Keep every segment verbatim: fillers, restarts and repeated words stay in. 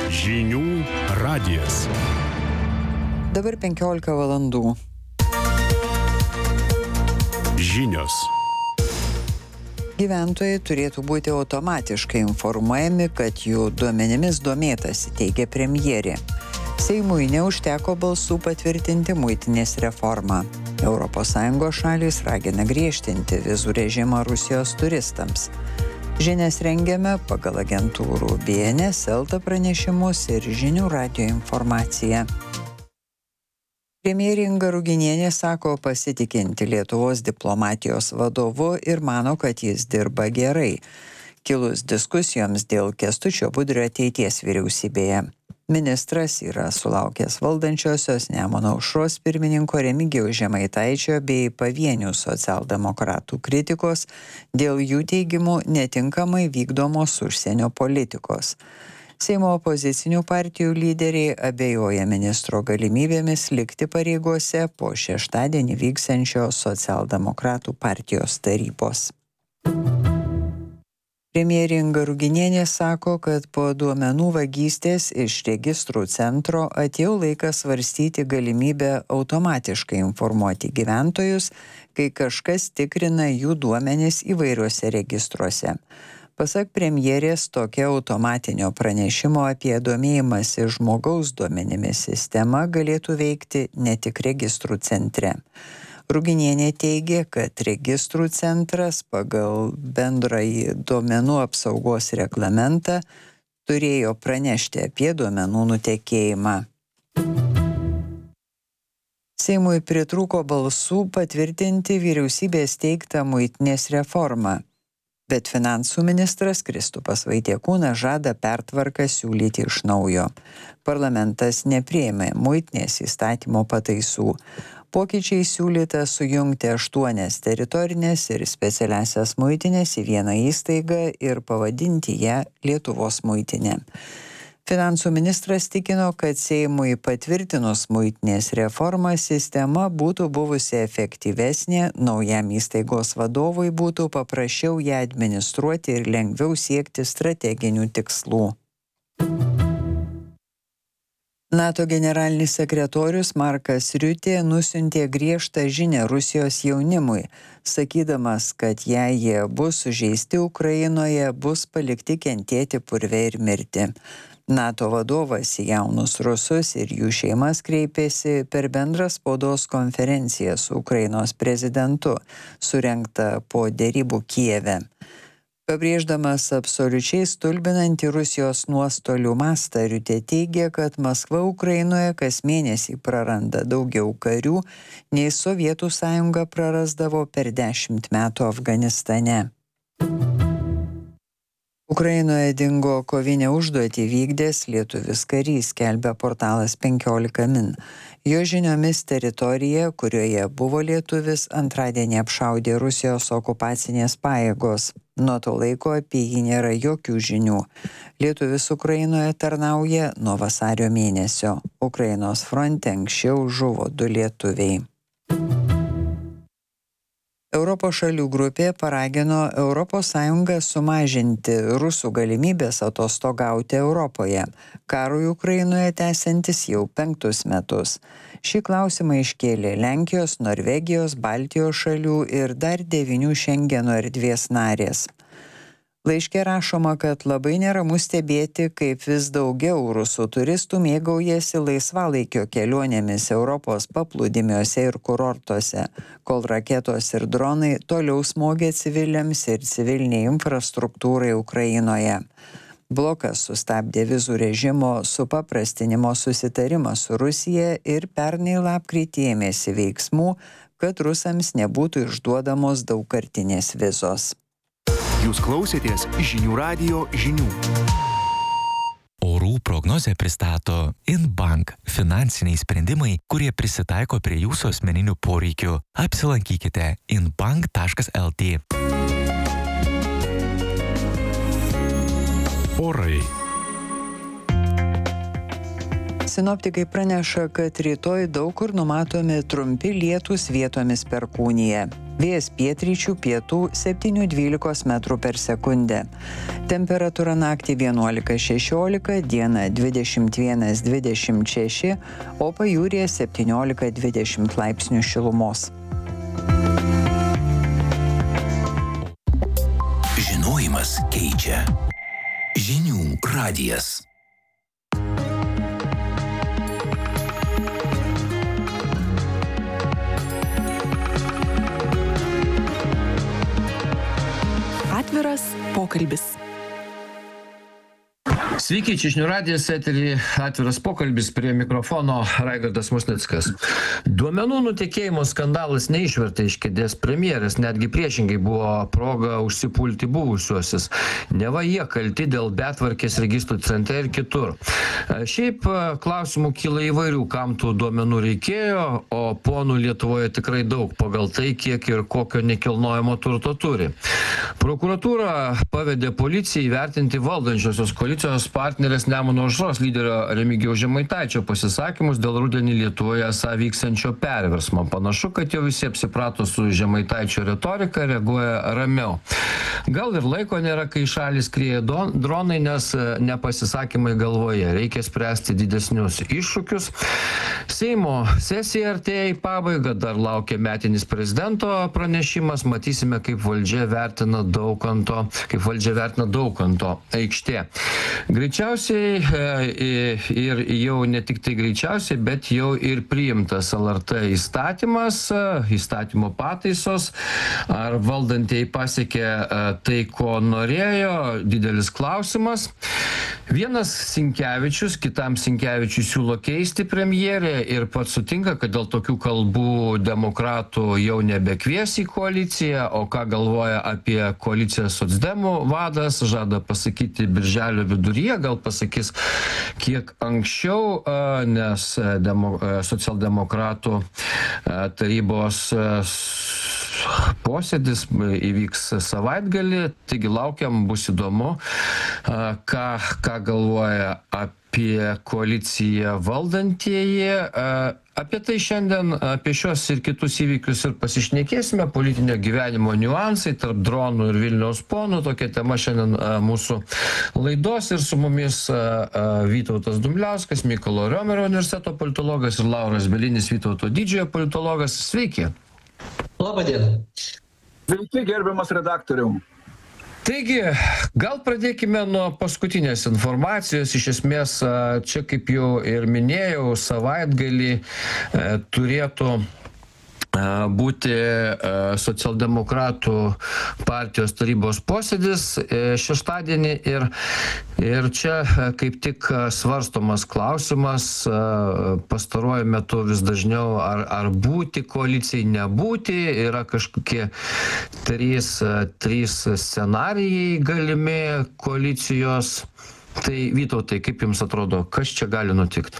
Žinių radijas. Dabar penkiolika valandų. Žinios. Gyventojai turėtų būti automatiškai informuojami, kad jų duomenimis domėtasi, teigia premjerė. Seimui neužteko balsų patvirtinti muitinės reformą. Europos Sąjungos šalys ragina griežtinti vizų režimą Rusijos turistams. Žinias rengiame pagal agentūrų B N S, Elta pranešimus ir Žinių radijo informaciją. Premjerė Inga Ruginienė sako pasitikinti Lietuvos diplomatijos vadovu ir mano, kad jis dirba gerai, kilus diskusijoms dėl Kęstučio Budrio ateities vyriausybėje. Ministras yra sulaukęs valdančiosios Nemuno aušros pirmininko Remigijaus Žemaitaičio bei pavienių socialdemokratų kritikos dėl jų teigimų netinkamai vykdomos užsienio politikos. Seimo opozicinių partijų lyderiai abejoja ministro galimybėmis likti pareigose po šeštadienį vyksiančio socialdemokratų partijos tarybos. Premjerė Inga Ruginienė sako, kad po duomenų vagystės iš registrų centro atėjo laikas svarstyti galimybę automatiškai informuoti gyventojus, kai kažkas tikrina jų duomenis įvairiuose registruose. Pasak premjerės, tokia automatinio pranešimo apie domėjimąsi žmogaus duomenimis sistema galėtų veikti ne tik registrų centre. Ruginienė teigia, kad registrų centras pagal bendrąjį duomenų apsaugos reglamentą turėjo pranešti apie duomenų nutekėjimą. Seimui pritrūko balsų patvirtinti vyriausybės teiktą muitinės reformą, bet finansų ministras Kristupas Vaitiekūnas žada pertvarką siūlyti iš naujo. Parlamentas nepriėmė muitinės įstatymo pataisų. Pokyčiai siūlyta sujungti aštuonias teritorinės ir specialiasias muitinės į vieną įstaigą ir pavadinti ją Lietuvos muitinė. Finansų ministras tikino, kad Seimui patvirtinus muitinės reformą sistema būtų buvusi efektyvesnė, naujam įstaigos vadovui būtų paprasčiau ją administruoti ir lengviau siekti strateginių tikslų. NATO generalinis sekretorius Markas Riutė nusiuntė griežtą žinią Rusijos jaunimui, sakydamas, kad jei jie bus sužeisti Ukrainoje, bus palikti kentėti purve ir mirti. NATO vadovas į jaunus rusus ir jų šeimas kreipėsi per bendrą spaudos konferenciją su Ukrainos prezidentu, surengtą po derybų Kijeve. Pabrėždamas absoliučiai stulbinantį Rusijos nuostolių mastą, Riutė teigia, kad Maskva Ukrainoje kas mėnesį praranda daugiau karių, nei Sovietų sąjunga prarasdavo per dešimt metų Afganistane. Ukrainoje dingo kovinę užduotį vykdęs lietuvis karys, skelbia portalas penkiolika min. Jo žiniomis teritorija, kurioje buvo lietuvis, antradienį apšaudė Rusijos okupacinės pajėgos. Nuo to laiko apie jį nėra jokių žinių. Lietuvis Ukrainoje tarnauja nuo vasario mėnesio. Ukrainos fronte anksčiau žuvo du lietuviai. Europos šalių grupė paragino Europos Sąjungą sumažinti rusų galimybės atostogauti Europoje, karui Ukrainoje tęsiantis jau penktus metus. Šį klausimą iškėlė Lenkijos, Norvegijos, Baltijos šalių ir dar devynių Šengeno erdvės narės. Laiške rašoma, kad labai neramu stebėti, kaip vis daugiau rusų turistų mėgaujasi laisvalaikio kelionėmis Europos paplūdimiuose ir kurortuose, kol raketos ir dronai toliau smogia civiliams ir civiliniai infrastruktūrai Ukrainoje. Blokas sustabdė vizų režimo supaprastinimo susitarimą su Rusija ir pernai lapkritį ėmėsi veiksmų, kad rusams nebūtų išduodamos daugkartinės vizos. Jūs klausėtės Žinių radijo žinių. Orų prognozę pristato Inbank – finansiniai sprendimai, kurie prisitaiko prie jūsų asmeninių poreikių. Apsilankykite inbank taškas el tė. Orai. Sinoptikai praneša, kad rytoj daug kur numatomi trumpi lietūs, vietomis perkūnija. Vėjas pietryčių pietų septyni dvylika metrų per sekundę. Temperatūra naktį vienuolika šešiolika, dieną dvidešimt vienas dvidešimt šeši, o pajūryje septyniolika dvidešimt laipsnių šilumos. Žinojimas keičia. Žinių radijas. Atviras pokalbis. Sveiki, čia Žinių radijas, etery atviras pokalbis, prie mikrofono Raigardas Musnickas. Duomenų nutekėjimo skandalas neišvertė iš kėdės premjerės, netgi priešingai buvo proga užsipulti buvusiuosius. Neva jie kalti dėl betvarkės registrų centre ir kitur. Šiaip klausimų kyla įvairių, kam tų duomenų reikėjo, o ponų Lietuvoje tikrai daug pagal tai, kiek ir kokio nekilnojamo turto turi. Prokuratūra pavedė policijai įvertinti valdančiosios koalicijos partnerės Nemuno aušros lyderio Remigijaus Žemaitaičio pasisakymus dėl rudenį Lietuvoje esą vyksiančio perversmo. Panašu, kad jau visi apsiprato su Žemaitaičio retorika, reaguoja ramiau. Gal ir laiko nėra, kai šalis skrieja dronai, nes nepasisakymai galvoje. Reikia spręsti didesnius iššūkius. Seimo sesija artėja į pabaigą, dar laukia metinis prezidento pranešimas. Matysime, kaip valdžia vertina Daukanto, kaip valdžia vertina Daukanto aikštė. Greičiausiai ir jau ne tik tai greičiausiai, bet jau ir priimtas L R T įstatymas, įstatymo pataisos. Ar valdantieji pasiekė tai, ko norėjo, didelis klausimas. Vienas Sinkevičius, kitam Sinkevičiui siūlo keisti premjerę ir pats sutinka, kad dėl tokių kalbų demokratų jau nebekvies į koaliciją, o ką galvoja apie koaliciją socdemų vadas, žada pasakyti birželio viduryje, gal pasakys kiek anksčiau, nes demo, socialdemokratų tarybos posėdis įvyks savaitgalį, taigi laukiam, bus įdomu, ką, ką galvoja apie koaliciją valdantieji. Apie tai šiandien, apie šios ir kitus įvykius ir pasišnekėsime, politinio gyvenimo niuansai tarp dronų ir Vilniaus ponų, tokia tema šiandien mūsų laidos ir su mumis Vytautas Dumbliauskas, Mykolo Riomerio universiteto politologas ir Lauras Bielinis, Vytauto didžiojo politologas. Sveiki. Labą dieną. Sveiki, gerbiamas redaktoriau. Taigi, gal pradėkime nuo paskutinės informacijos. Iš esmės, čia, kaip jau ir minėjau, savaitgalį turėtų būti socialdemokratų partijos tarybos posėdis šeštadienį ir, ir čia kaip tik svarstomas klausimas pastaruoju metu vis dažniau, ar, ar būti koalicijai, nebūti, yra kažkokie trys, trys scenarijai galimi koalicijos. Tai Vytautai, kaip jums atrodo, kas čia gali nutikti?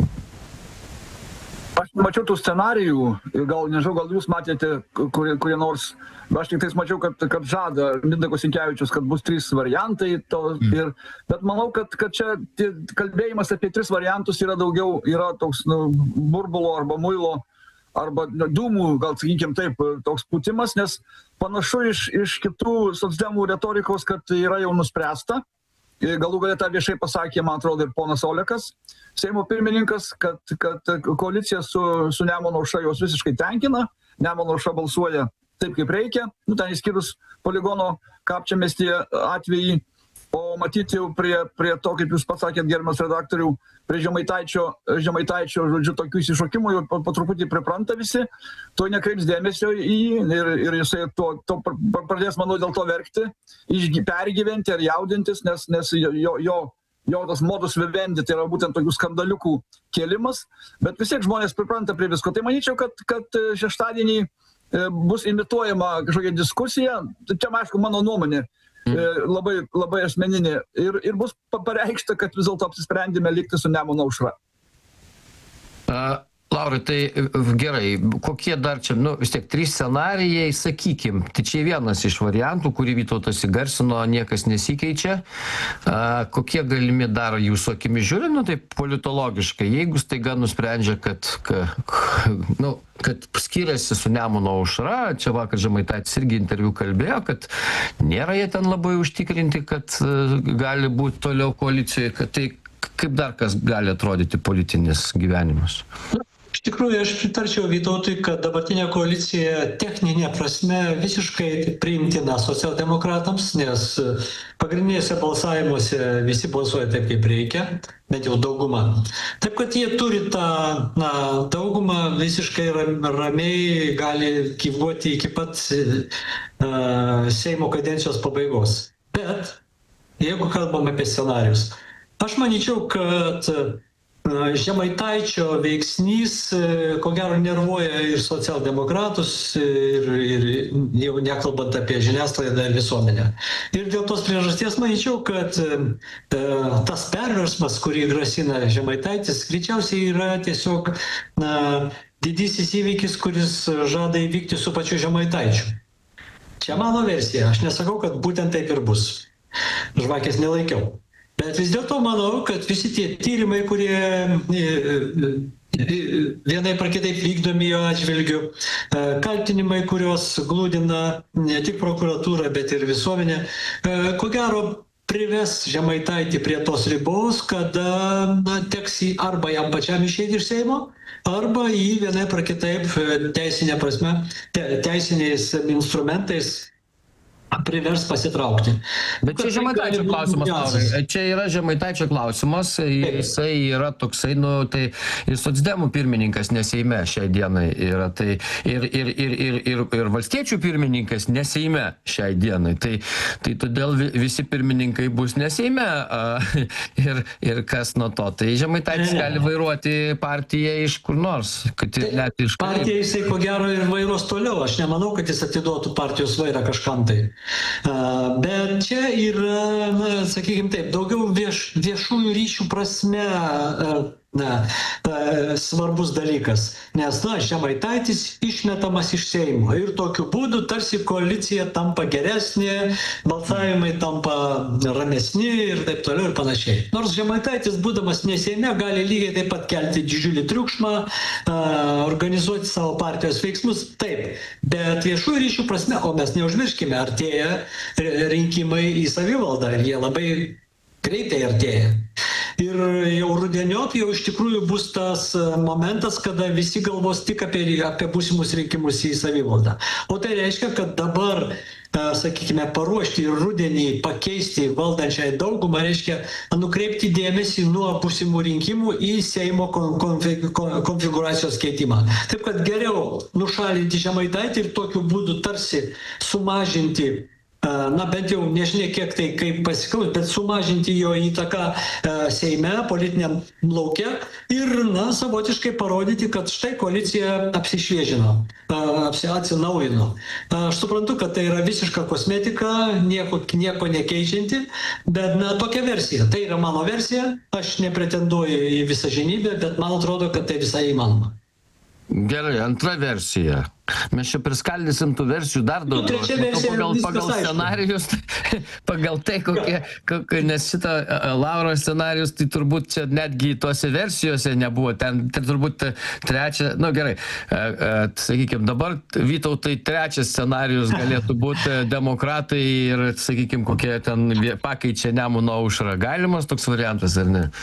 Aš mačiau tų scenarijų, gal nežinau, gal jūs matėte kurie, kurie nors, aš tik tais mačiau, kad, kad žada Mindaugas Sinkevičius, kad bus trys variantai, to, ir, bet manau, kad, kad čia tie, kalbėjimas apie tris variantus yra daugiau, yra toks nu, burbulo arba muilo, arba nu, dūmų, gal sakykim taip, toks putimas, nes panašu iš, iš kitų socdemų retorikos, kad yra jau nuspręsta. Galų galę tą viešai pasakė, man atrodo, ir ponas Olekas, Seimo pirmininkas, kad, kad koalicija su, su Nemuno aušra jos visiškai tenkina, Nemuno aušra balsuoja taip, kaip reikia, nu, ten išskyrus poligono Kapčiamiestyje atvejį, o matyti jau prie, prie to, kaip jūs pasakėt, gerbiamas redaktorių, prie Žemaitaičio, Žemaitaičio, žodžiu, tokių įsišokimų jau po, po truputį pripranta visi, to nekreips dėmesio į jį ir, ir jisai to, to pradės, manau, dėl to verkti, pergyventi ar jaudintis, nes, nes jo, jo, jo tas modus vivendi, tai yra būtent tokių skandaliukų kėlimas, bet vis tiek žmonės pripranta prie visko. Tai manyčiau, kad, kad šeštadienį bus imituojama kažkokia diskusija, tai čia, aišku, mano nuomonė, labai, labai asmeninė, ir, ir bus pareikšta, kad vis dėlto apsisprendėme likti su Nemuno aušra. Uh, Laurai, tai gerai, kokie dar čia, nu, vis tiek, trys scenarijai, sakykim, tai čia vienas iš variantų, kurį Vytautas įgarsino, niekas nesikeičia. A, kokie galimi dar jūsų akimi žiūri, nu, tai politologiškai, jeigu staiga nusprendžia, kad, ka, nu, kad skiriasi su Nemuno aušra, čia vakar Žemaitaitis irgi interviu kalbėjo, kad nėra jie ten labai užtikrinti, kad gali būti toliau koalicijoje, kad tai kaip dar kas gali atrodyti politinis gyvenimas? Iš tikrųjų, aš pritarčiau Vytautui, kad dabartinė koalicija techninė prasme visiškai priimtina socialdemokratams, nes pagrindinėse balsavimuose visi balsuoja taip, kaip reikia, bent jau dauguma. Taip, kad jie turi tą na, daugumą visiškai ramiai gali gyvuoti iki pat uh, Seimo kadencijos pabaigos. Bet jeigu kalbam apie scenarius, aš manyčiau, kad Žemaitaičio veiksnys, ko gero, nervuoja ir socialdemokratus, ir, ir jau nekalbant apie žiniasklaidą ir visuomenę. Ir dėl tos priežasties manyčiau, kad tas perversmas, kurį grasina Žemaitaitis, greičiausiai yra tiesiog na, didysis įvykis, kuris žada įvykti su pačiu Žemaitaičiu. Čia mano versija. Aš nesakau, kad būtent taip ir bus. Žvakės nelaikiau. Bet vis dėlto manau, kad visi tie tyrimai, kurie vienaip ar kitaip vykdomi jo atžvilgiu, kaltinimai, kurios glūdina ne tik prokuratūra, bet ir visuomenė, ko gero prives Žemaitaitį prie tos ribos, kada na, teks jį arba jam pačiam išeiti iš Seimo, arba jį vienaip ar kitaip teisinė prasme, te, teisiniais instrumentais privers pasitraukti. Bet čia Žemaitaičio klausimas, Laurai. Čia yra Žemaitaičio klausimas, jisai yra toksai, nu, tai ir socdemų pirmininkas ne Seime šiai dienai yra, tai ir, ir, ir, ir, ir, ir valstiečių pirmininkas ne Seime šiai dienai, tai, tai todėl visi pirmininkai bus ne Seime ir, ir kas nuo to. Tai Žemaitaitis gali vairuoti partiją iš kur nors, kad ir net iš kur. Partiją jisai ko gero ir vairuos toliau, aš nemanau, kad jis atiduotų partijos vairą kažkam tai. Bet čia yra, na, sakykime taip, daugiau vieš, viešųjų ryšių prasme na, svarbus dalykas, nes, na, Žemaitaitis išmetamas iš Seimo ir tokiu būdu tarsi koalicija tampa geresnė, balsavimai tampa ramesni ir taip toliau ir panašiai. Nors Žemaitaitis, būdamas ne Seime, gali lygiai taip pat kelti didžiulį triukšmą, organizuoti savo partijos veiksmus, taip, bet viešųjų ryšių prasme, o mes neužmirškime, artėja rinkimai į savivaldą ir jie labai greitai artėja. Ir jau rudeniop jau iš tikrųjų bus tas momentas, kada visi galvos tik apie, apie būsimus rinkimus į savivaldą. O tai reiškia, kad dabar, sakykime, paruošti ir rudenį pakeisti valdančiai daugumą, reiškia nukreipti dėmesį nuo būsimų rinkimų į Seimo konfigūracijos keitimą. Taip kad geriau nušalinti Žemaitaitį ir tokiu būdu tarsi sumažinti, na bent jau nežinia kiek tai kaip pasiklaus, bet sumažinti jo įtaką Seime, politiniam lauke ir, na, savotiškai parodyti, kad štai koalicija apsišviežino, atsinaujino. Aš suprantu, kad tai yra visiška kosmetika, nieko, nieko nekeičianti, bet, na, tokia versija. Tai yra mano versija, aš nepretenduoju į visažinybę, bet man atrodo, kad tai visai įmanoma. Gerai, antra versija. Mes čia priskaldysim tų versijų dar daugiau. Pagal, pagal scenarijus, pagal tai, kokie, kokie, nes šitą Lauros scenarijus, tai turbūt čia netgi tose versijose nebuvo. Ten, ten turbūt trečia, nu gerai, sakykime, dabar Vytautai trečias scenarijus galėtų būti demokratai ir, sakykime, kokie ten pakeičia Nemuno aušrą. Galimas toks variantas, ar ne?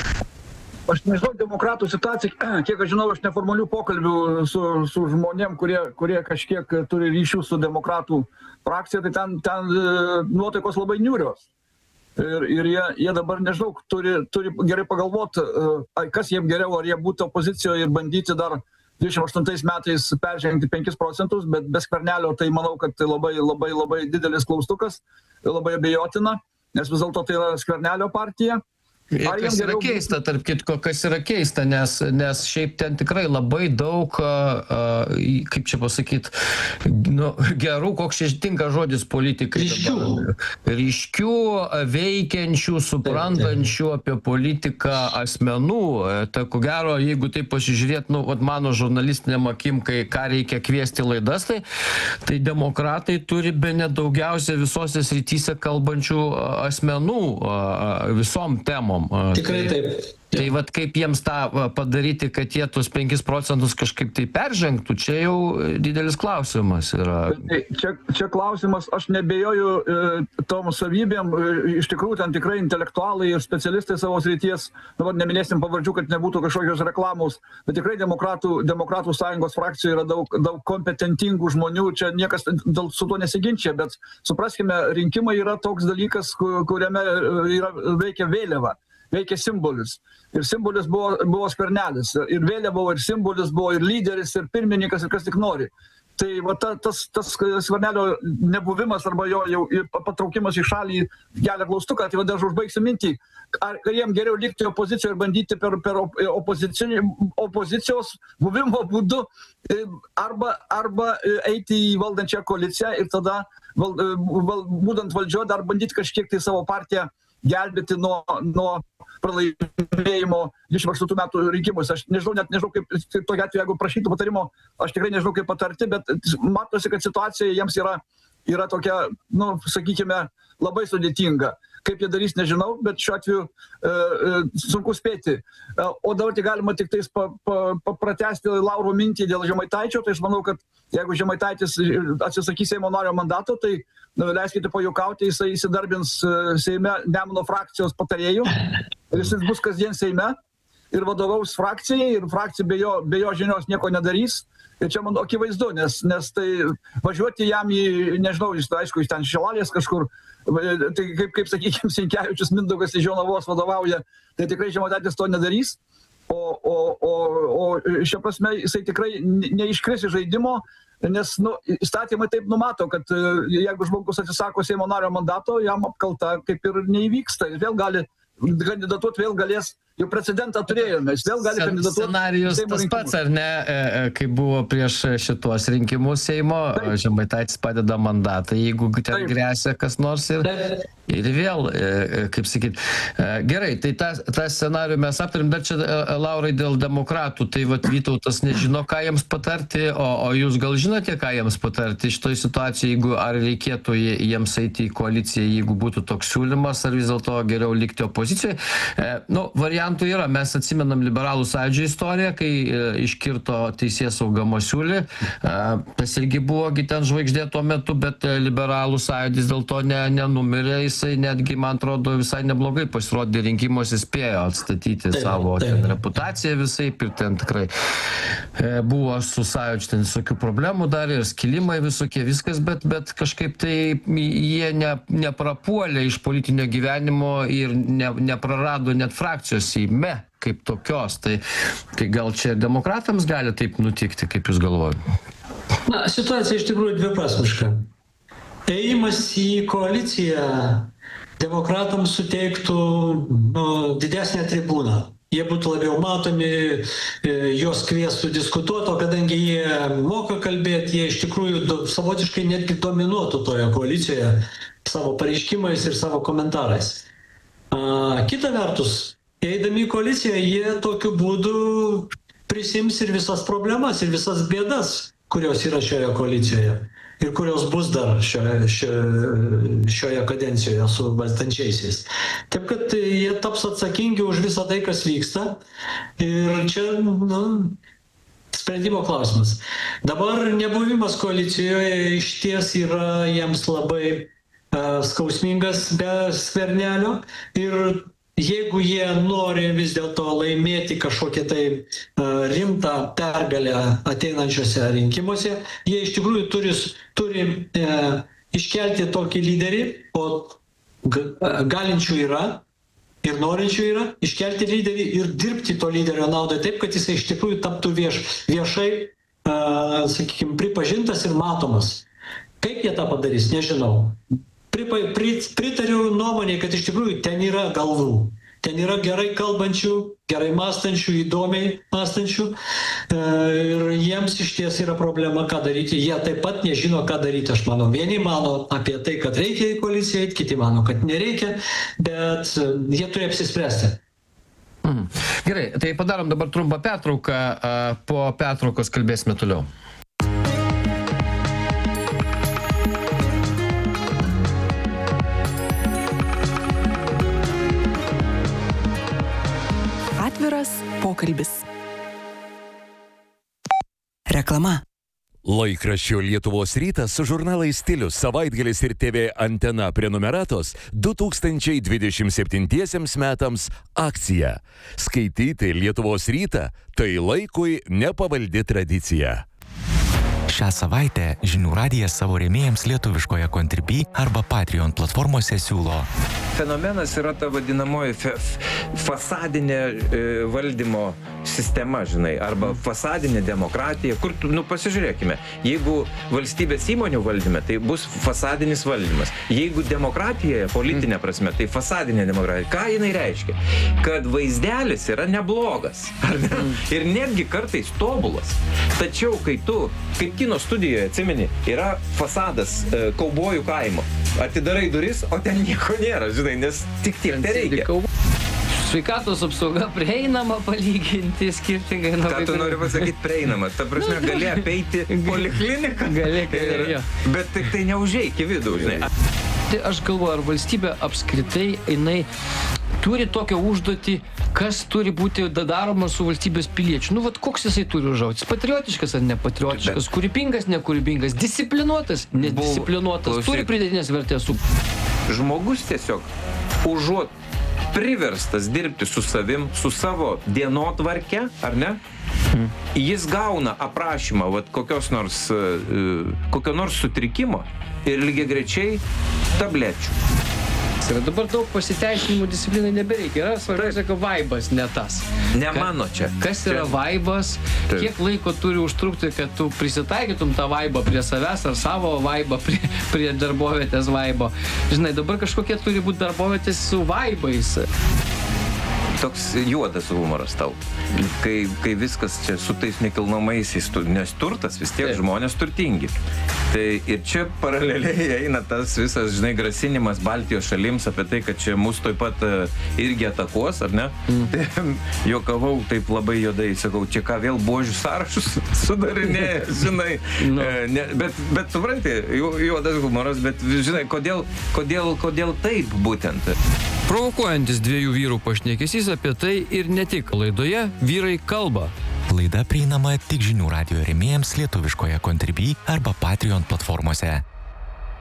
Aš nežinau, demokratų situacija, kiek aš žinau, aš neformalių pokalbių su, su žmonėm, kurie, kurie kažkiek turi ryšių su demokratų frakcija, tai ten, ten nuotaikos labai niūrios. Ir, ir jie, jie dabar, nežinau, turi, turi gerai pagalvoti, kas jiems geriau, ar jie būtų opozicijoje ir bandyti dar dvidešimt aštuntais metais peržengti penkis procentus, bet be Skvernelio tai manau, kad tai labai, labai, labai didelis klaustukas, labai abejotina, nes vis dėlto tai yra Skvernelio partija. Ir kas yra keista, tarp kitko, kas yra keista, nes, nes šiaip ten tikrai labai daug, uh, kaip čia pasakyti, nu, gerų, koks čia tinka žodis politikai. Ryškių. Ryškių, veikiančių, suprantančių apie politiką asmenų. Tai ko gero, jeigu taip pasižiūrėt, nu, vat mano žurnalistiniam akim, kai ką reikia kviesti laidas, tai, tai demokratai turi bene daugiausia visose srityse kalbančių asmenų visom temom. Tikrai taip. Tai vat kaip jiems tą padaryti, kad jie tuos penkis procentus kažkaip tai peržengtų, čia jau didelis klausimas yra. Čia, čia klausimas, aš nebejoju e, tom savybėm, e, iš tikrųjų ten tikrai intelektualai ir specialistai savo srities, dabar neminėsim pavardžių, kad nebūtų kažkokios reklamos, bet tikrai demokratų, demokratų sąjungos frakcijoje yra daug, daug kompetentingų žmonių, čia niekas dėl su to nesiginčia, bet supraskime, rinkimai yra toks dalykas, kuriame yra, veikia vėliava. Veikia simbolis. Ir simbolis buvo, buvo Skvernelis. Ir vėliava buvo, ir simbolis buvo, ir lyderis, ir pirmininkas, ir kas tik nori. Tai va, ta, tas, tas Skvernelio nebuvimas arba jo jau patraukimas į šalį kelia klaustuką, tai va, aš užbaigsiu mintį. Ar jiem geriau likti opozicijoje ir bandyti per, per opozicijos buvimo būdu arba, arba eiti į valdančią koaliciją ir tada, val, val, būdant valdžioje, dar bandyti kažkiek tai savo partiją gelbėti nuo, nuo pralaimėjimo dvidešimt aštuntų metų rinkimuose. Aš nežinau, net nežinau, kaip tokia atveju, jeigu prašytų patarimo, aš tikrai nežinau, kaip patarti, bet matosi, kad situacija jiems yra, yra tokia, nu, sakykime, labai sudėtinga. Kaip jie darys, nežinau, bet šiuo atveju e, e, sunku spėti. E, o dabar tai galima tik tais pa, pa, pa, pratęsti Lauro mintį dėl Žemaitaičio, tai aš manau, kad jeigu Žemaitaitis atsisakys Seimo nario mandato, tai nu, leiskite pajuokauti, jisai įsidarbins Seime Nemuno frakcijos patarėjų, ir jis bus kasdien Seime ir vadovaus frakcijai, ir frakcija be jo, be jo žinios nieko nedarys. Ir čia man akivaizdu, nes, nes tai važiuoti jam į, nežinau, jis, aišku, iš ten Šilalės kažkur, tai kaip, kaip sakykime, Sinkevičius Mindaugas iš Jonavos vadovauja, tai tikrai Žemaitaitis to nedarys. O, o, o, o šia prasme jisai tikrai neiškris iš žaidimo, nes nu, įstatymai taip numato, kad jeigu žmogus atsisako Seimo nario mandato, jam apkalta kaip ir neįvyksta. Jis vėl gali kandidatuoti, vėl galės, jau precedentą turėjome, jis vėl gali kandidatuoti. Scenarijus tas pats, ar ne, kaip buvo prieš šitos rinkimus Seimo, Žemaitaitis padeda mandatą, jeigu ten grėsia kas nors ir, ir vėl, kaip sakyt, gerai, tai tą, tą scenarijų mes aptarim, dar čia, Laurai, dėl demokratų, tai vat Vytautas nežino, ką jiems patarti, o, o jūs gal žinote, ką jiems patarti šitoj situacijai, jeigu ar reikėtų jiems eiti į koaliciją, jeigu būtų toks siūlymas, ar vis dėlto geriau likti opozicijoje. Nu, variantų yra, mes atsimenam liberalų sąjūdžio istoriją, kai e, iškirto teisėsauga Masiulį, e, tas irgi buvogi ten žvaigždė tuo metu, bet liberalų sąjūdis dėl to ne, nenumirė, jisai netgi, man atrodo, visai neblogai pasirodė rinkimuose, spėjo atstatyti taip, savo taip. Ten, reputaciją visaip ir ten tikrai e, buvo su sąjūdžiu ten visokių problemų dar ir skilimai visokie, viskas, bet, bet kažkaip tai jie ne, neprapuolė iš politinio gyvenimo ir ne, neprarado net frakcijos Seime kaip tokios. Tai, tai gal čia demokratams gali taip nutikti, kaip jūs galvojate? Na, situacija iš tikrųjų dviprasmiška. Ėjimas į koaliciją demokratams suteiktų nu, didesnę tribūną. Jie būtų labiau matomi, jos kviestų diskutuoti, o kadangi jie moka kalbėti, jie iš tikrųjų savotiškai netgi dominuotų toje koalicijoje savo pareiškimais ir savo komentarais. A, kita vertus, eidami į koaliciją, jie tokiu būdu prisims ir visas problemas, ir visas bėdas, kurios yra šioje koalicijoje ir kurios bus dar šioje, šioje, šioje kadencijoje su valdančiaisiais. Taip, kad jie taps atsakingi už visą tai, kas vyksta. Ir čia, nu, sprendimo klausimas. Dabar nebuvimas koalicijoje išties yra jiems labai uh, skausmingas be Skvernelio ir jeigu jie nori vis dėlto laimėti kažkokią tai uh, rimtą pergalę ateinančiose rinkimuose, jie iš tikrųjų turi, turi uh, iškelti tokį lyderį, o galinčių yra ir norinčių yra, iškelti lyderį ir dirbti to lyderio naudai taip, kad jisai iš tikrųjų taptų vieš, viešai, uh, sakykime, pripažintas ir matomas. Kaip jie tą padarys, nežinau. Pripa, prit, pritariu nuomonė, kad iš tikrųjų ten yra galvų. Ten yra gerai kalbančių, gerai mąstančių, įdomiai mąstančių ir jiems iš ties yra problema, ką daryti. Jie taip pat nežino, ką daryti, aš manau. Vieni mano apie tai, kad reikia į koaliciją eiti, kiti mano, kad nereikia, bet jie turi apsispręsti. Mm. Gerai, tai padarom dabar trumpą pertrauką, po pertraukos kalbėsime toliau. Atviras pokalbis. Reklama. Laikraščio Lietuvos rytas su žurnalais Stilius, Savaitgalis ir T V Antena prenumeratos du tūkstančiai dvidešimt septintiesiems metams akcija. Skaityti Lietuvos rytą tai laikui nepavaldi tradicija. Šią savaitę Žinių radijas savo rėmėjams lietuviškoje Contribui arba Patreon platformose siūlo. Fenomenas yra ta vadinamoji fe, fasadinė e, valdymo sistema, žinai, arba fasadinė demokratija, kur, nu, pasižiūrėkime, jeigu valstybės įmonių valdyme, tai bus fasadinis valdymas. Jeigu demokratijoje, politinė prasme, tai fasadinė demokratija. Ką jinai reiškia? Kad vaizdelis yra neblogas, ar ne? Ir netgi kartais tobulas. Tačiau, kai tu, kaip kino studijoje, atsimeni, yra fasadas e, kaubojų kaimo. Atidarai duris, o ten nieko nėra, žinai, nes tik tiek nereikia. Sveikatos apsauga prieinama palyginti skirtingai nuo... Ką tu nori pasakyti prieinama? Ta prasme, gali apeiti polikliniką. Gali, gali. Bet tik tai neužeik į vidų, žinai. Tai aš galvoju, ar valstybė apskritai, jinai turi tokią užduotį, kas turi būti daroma su valstybės piliečiu. Nu, vat koks jisai turi užautis? Patriotiškas ar nepatriotiškas? Kūrybingas, nekūrybingas? Disciplinuotas, nedisciplinuotas? Turi pridėtinės vertės su... Žmogus tiesiog užuot priverstas dirbti su savim, su savo dienotvarke, ar ne? Hmm. Jis gauna aprašymą vat, kokios nors, kokio nors sutrikimo ir lygiagrečiai tablečių. Ir dabar daug pasiteisinimų disciplinai nebereikia. Yra svarbiausia, kad vaibas ne tas. Ne mano čia. Kas yra vaibas, kiek laiko turi užtrukti, kad tu prisitaikytum tą vaibą prie savęs ar savo vaibą prie, prie darbovietės vaibo. Žinai, dabar kažkokie turi būti darbovietės su vaibais. Toks juodas humoras tau. Kai, kai viskas čia su tais nekilnojamaisiais, nes turtas vis tiek žmonės turtingi. Tai ir čia paraleliai eina tas visas, žinai, grasinimas Baltijos šalims apie tai, kad čia mus taip pat irgi atakuos, ar ne? Mm. Juokavau taip labai juodai, sakau, čia ką vėl buožių sąrašus sudarinėja, žinai. No. Ne, bet, bet supranti, juodas humoras, bet žinai, kodėl, kodėl, kodėl taip būtent? Provokuojantis dviejų vyrų pašnekesys apie tai ir ne tik. Laidoje Vyrai kalba. Laida prieinama tik Žinių radijo rėmėjams lietuviškoje Contribui arba Patreon platformose.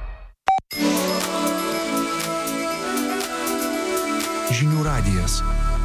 Žinių radijas.